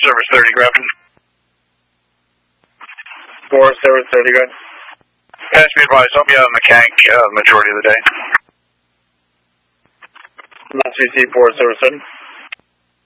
service 30, Grafton. 4 service 30, good. Pass me advised, I'll be out on the Mechanic majority of the day. CC 4 service 30.